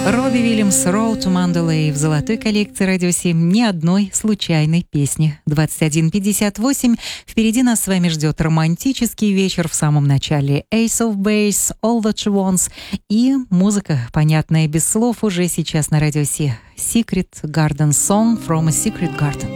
Робби Уильямс, Road to Mandalay в золотой коллекции «Радио 7». Ни одной случайной песни. 21:58. Впереди нас с вами ждет романтический вечер в самом начале. Ace of Base, All That She Wants. И музыка, понятная без слов, уже сейчас на «Радио 7». Secret Garden Song from a Secret Garden.